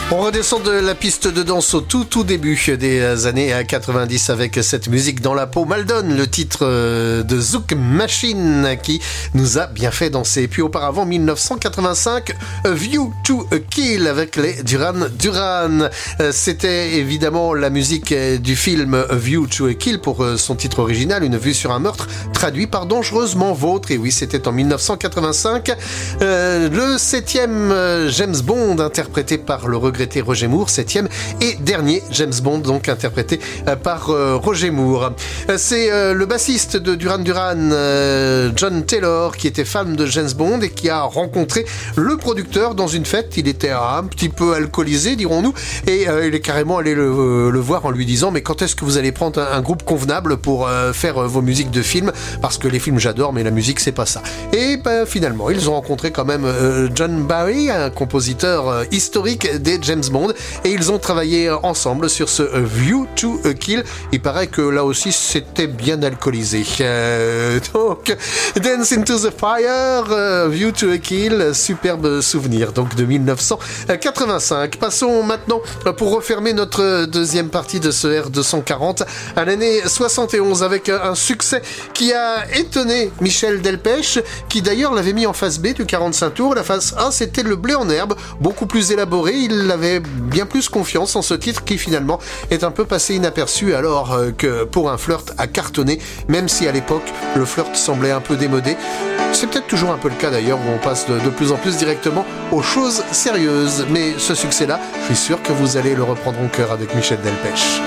On redescend de la piste de danse au tout début des années 90 avec cette musique dans la peau. Maldon, le titre de Zouk Machine qui nous a bien fait danser. Puis auparavant, 1985, A View to a Kill avec les Duran Duran. C'était évidemment la musique du film A View to a Kill pour son titre original, Une vue sur un meurtre, traduit par Dangereusement Vôtre. Et oui, c'était en 1985. Le 7e James Bond interprété par le regretté Roger Moore, 7e et dernier James Bond, donc interprété par Roger Moore. C'est le bassiste de Duran Duran, John Taylor, qui était fan de James Bond et qui a rencontré le producteur dans une fête. Il était un petit peu alcoolisé, dirons-nous, et il est carrément allé le voir en lui disant: mais quand est-ce que vous allez prendre un groupe convenable pour faire vos musiques de films, parce que les films j'adore, mais la musique c'est pas ça. Et finalement ils ont rencontré quand même John Barry, un compositeur historique des James Bond, et ils ont travaillé ensemble sur ce View to a Kill. Il paraît que là aussi c'était bien alcoolisé. Donc Dance into the Fire, View to a Kill, superbe souvenir donc de 1985. Passons maintenant, pour refermer notre deuxième partie de ce R240, à l'année 71 avec un succès qui a étonné Michel Delpech, qui d'ailleurs l'avait mis en face B du 45 tours. La face A, c'était Le blé en herbe, beaucoup plus élaboré. Il avait bien plus confiance en ce titre qui finalement est un peu passé inaperçu, alors que Pour un flirt a cartonné, même si à l'époque le flirt semblait un peu démodé. C'est peut-être toujours un peu le cas d'ailleurs, où on passe de plus en plus directement aux choses sérieuses. Mais ce succès-là, je suis sûr que vous allez le reprendre en cœur avec Michel Delpech.